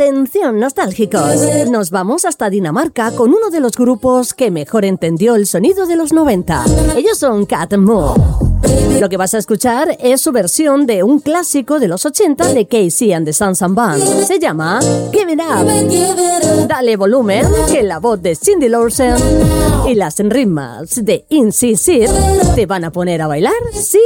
Atención, nostálgicos. Nos vamos hasta Dinamarca con uno de los grupos que mejor entendió el sonido de los 90. Ellos son Cat Moo. Lo que vas a escuchar es su versión de un clásico de los 80 de Casey and the Sons and Band. Se llama Give It Up. Dale volumen, que la voz de Cyndi Lauper y las rimas de In Sid te van a poner a bailar sí